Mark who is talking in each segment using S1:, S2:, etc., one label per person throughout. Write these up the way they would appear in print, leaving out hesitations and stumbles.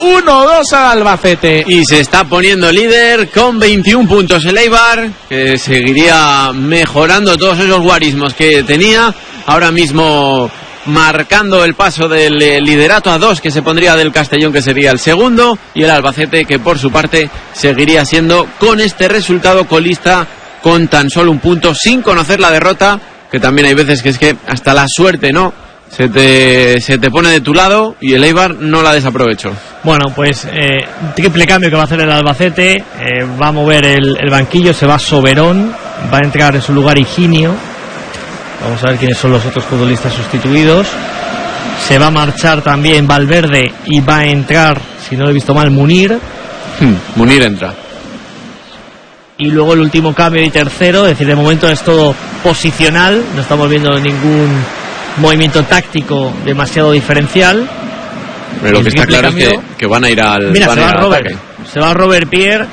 S1: 1-2 al Albacete.
S2: Y se está poniendo líder con 21 puntos el Eibar, que seguiría mejorando todos esos guarismos que tenía. Ahora mismo marcando el paso del liderato a 2 que se pondría del Castellón, que sería el segundo, y el Albacete, que por su parte seguiría siendo con este resultado colista con tan solo un punto, sin conocer la derrota, que también hay veces que es que hasta la suerte, ¿no?, se te pone de tu lado, y el Eibar no la desaprovechó.
S3: Bueno, pues triple cambio que va a hacer el Albacete. Va a mover el banquillo, se va Soberón, va a entrar en su lugar Higinio. Vamos a ver quiénes son los otros futbolistas sustituidos. Se va a marchar también Valverde y va a entrar, si no lo he visto mal, Munir.
S2: Munir entra.
S3: Y luego el último cambio y tercero, es decir, de momento es todo posicional, no estamos viendo ningún movimiento táctico demasiado diferencial.
S2: Pero lo que está claro es que van a ir al,
S3: mira,
S2: van
S3: se va
S2: a ir al
S3: Robert,
S2: ataque.
S3: se va Robert Pierre.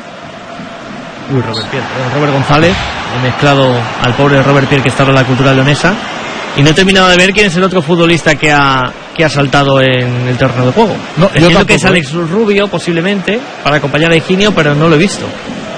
S3: Robert González, he mezclado al pobre Robert Pierre, que está en la Cultural Leonesa, y no he terminado de ver quién es el otro futbolista que ha saltado en el terreno de juego.
S1: No,
S3: entiendo que es Alex Rubio, posiblemente, para acompañar a Higinio, pero no lo he visto.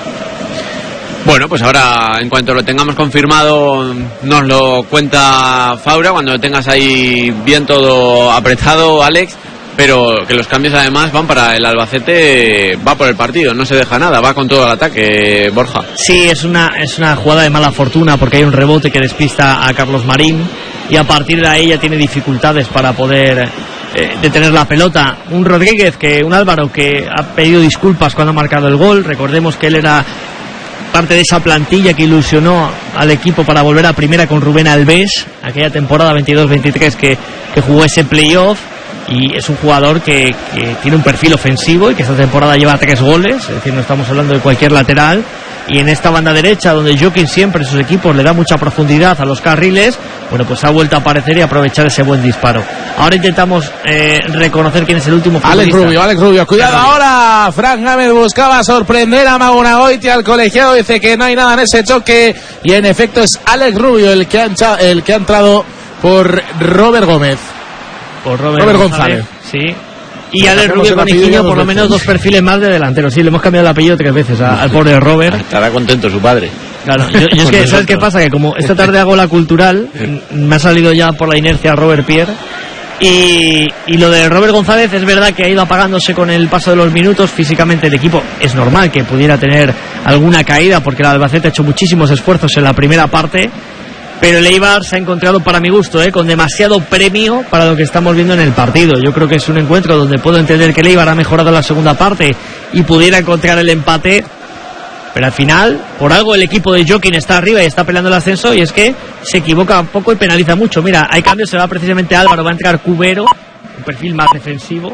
S2: Bueno, pues ahora, en cuanto lo tengamos confirmado, nos lo cuenta Faura, cuando lo tengas ahí bien todo apretado, Alex. Pero que los cambios además van para el Albacete, va por el partido, no se deja nada, va con todo el ataque, Borja.
S3: Sí, es una jugada de mala fortuna, porque hay un rebote que despista a Carlos Marín, y a partir de ahí ya tiene dificultades para poder detener la pelota. Un Álvaro que ha pedido disculpas cuando ha marcado el gol. Recordemos que él era parte de esa plantilla que ilusionó al equipo para volver a primera con Rubén Alves, aquella temporada 22-23 que jugó ese playoff. Y es un jugador que tiene un perfil ofensivo y que esta temporada lleva 3 goles, es decir, no estamos hablando de cualquier lateral. Y en esta banda derecha, donde Joaquín siempre sus equipos le da mucha profundidad a los carriles, bueno, pues ha vuelto a aparecer y aprovechar ese buen disparo. Ahora intentamos reconocer quién es el último futbolista.
S1: Alex Rubio, cuidado ahora. Fran Gámez buscaba sorprender a Magunagoitia, al colegiado, dice que no hay nada en ese choque, y en efecto es Alex Rubio el que ha entrado por Robert Gómez.
S3: Por Robert González. Sí. Y Alex Rubio con Higinio, por lo menos 2 perfiles más de delantero. Sí, le hemos cambiado el apellido 3 veces al pobre Robert.
S2: Estará contento su padre.
S3: Claro, yo es que, ¿sabes qué pasa? Que como esta tarde hago la cultural, me ha salido ya por la inercia Robert Pierre. Y lo de Robert González es verdad que ha ido apagándose con el paso de los minutos. Físicamente el equipo es normal que pudiera tener alguna caída, porque el Albacete ha hecho muchísimos esfuerzos en la primera parte. Pero el Eibar se ha encontrado, para mi gusto, con demasiado premio para lo que estamos viendo en el partido. Yo creo que es un encuentro donde puedo entender que el Eibar ha mejorado en la segunda parte y pudiera encontrar el empate. Pero al final, por algo el equipo de Joaquín está arriba y está peleando el ascenso, y es que se equivoca un poco y penaliza mucho. Mira, hay cambios, se va precisamente Álvaro, va a entrar Cubero, un perfil más defensivo.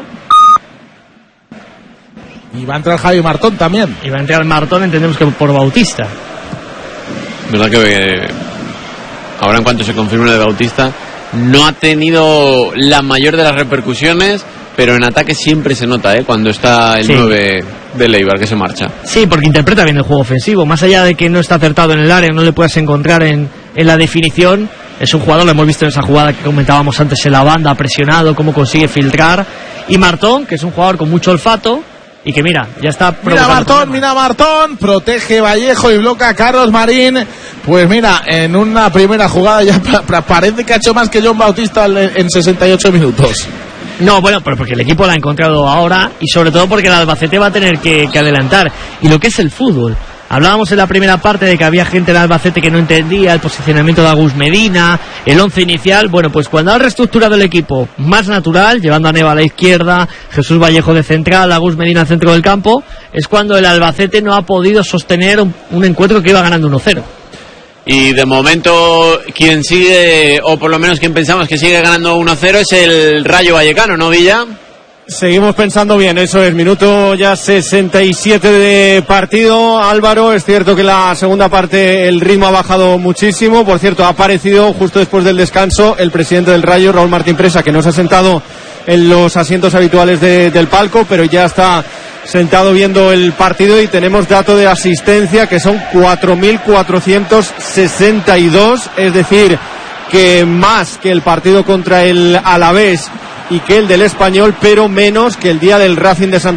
S1: Y va a entrar Javi Martón también.
S3: Y va a entrar Martón, entendemos que por Bautista.
S2: ¿Verdad que ahora, en cuanto se confirme lo de Bautista, no ha tenido la mayor de las repercusiones, pero en ataque siempre se nota, cuando está el 9 del Eibar, que se marcha? Sí,
S3: porque interpreta bien el juego ofensivo. Más allá de que no está acertado en el área, no le puedas encontrar en la definición, es un jugador, lo hemos visto en esa jugada que comentábamos antes en la banda, presionado, cómo consigue filtrar. Y Martón, que es un jugador con mucho olfato, y que mira, ya está provocando.
S1: Mira Martón, protege Vallejo y bloquea a Carlos Marín. Pues mira, en una primera jugada ya parece que ha hecho más que John Bautista en 68 minutos.
S3: No, bueno, pero porque el equipo la ha encontrado ahora, y sobre todo porque el Albacete va a tener que adelantar. Y lo que es el fútbol. Hablábamos en la primera parte de que había gente en Albacete que no entendía el posicionamiento de Agus Medina, el 11 inicial. Bueno, pues cuando ha reestructurado el equipo más natural, llevando a Neva a la izquierda, Jesús Vallejo de central, Agus Medina al centro del campo, es cuando el Albacete no ha podido sostener un encuentro que iba ganando 1-0.
S2: Y de momento quien sigue, o por lo menos quien pensamos que sigue ganando 1-0, es el Rayo Vallecano, ¿no, Villa?
S4: Seguimos pensando bien, eso es, minuto ya 67 de partido. Álvaro, es cierto que la segunda parte el ritmo ha bajado muchísimo. Por cierto, ha aparecido justo después del descanso el presidente del Rayo, Raúl Martín Presa, que no se ha sentado en los asientos habituales del palco, pero ya está sentado viendo el partido, y tenemos dato de asistencia que son 4.462, es decir, que más que el partido contra el Alavés, y que el del Español, pero menos que el día del Racing de Santander.